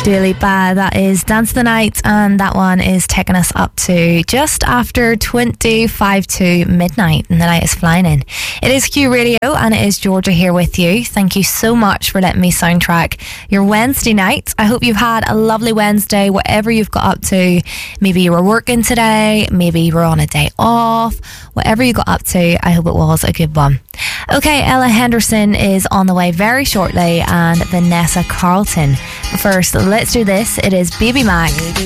Dua Lipa, that is Dance of the Night, and that one is taking us up to just after 25 to midnight, and the night is flying in. It is Q Radio, and it is Georgia here with you. Thank you so much for letting me soundtrack your Wednesday night. I hope you've had a lovely Wednesday, whatever you've got up to. Maybe you were working today, maybe you were on a day off. Whatever you got up to, I hope it was a good one. Okay, Ella Henderson is on the way very shortly, and Vanessa Carlton. But first, let's do this. It is Baby Mac.